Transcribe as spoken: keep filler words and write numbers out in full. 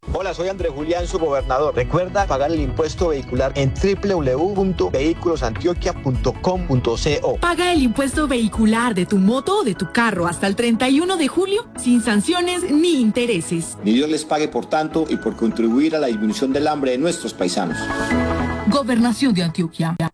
Hola, soy Andrés Julián, su gobernador. Recuerda pagar el impuesto vehicular en doble u doble u doble u punto vehículos antioquia punto com punto co. Paga el impuesto vehicular de tu moto o de tu carro hasta el treinta y uno de julio sin sanciones ni intereses. Ni Dios les pague por tanto y por contribuir a la disminución del hambre de nuestros paisanos. Gobernación de Antioquia.